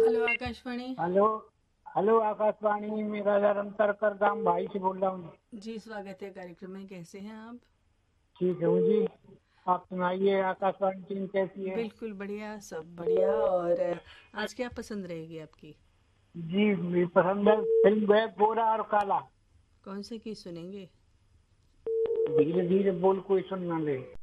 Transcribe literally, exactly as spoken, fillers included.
Hello Akashvani. Hello. Hello Akashvani, मैं राजा रमतरकर गांव भाई से बोल रहा हूँ। जी स्वागत है कार्यक्रम में, कैसे हैं आप? ठीक है हूँ जी। आप सुनाइए, आकाशवाणी टीम कैसी है? बिल्कुल बढ़िया, सब बढ़िया। और आज क्या पसंद रहेगी आपकी? जी, मेरी पसंद है फिल्म है गोरा और काला। कौन से की सुनेंगे? धीरे धीरे बोल, कोई सुन ना ले।